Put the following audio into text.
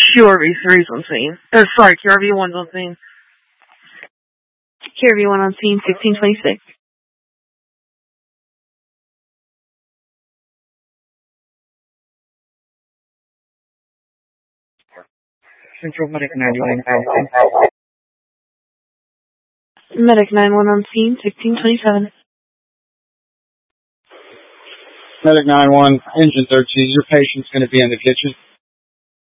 QRV3's on scene. Sorry, QRV1's on scene. QRV1 on scene, 1626. Central Medic 91. Medic 91 on scene, 1627. Medic 91, engine 13, your patient's going to be in the kitchen.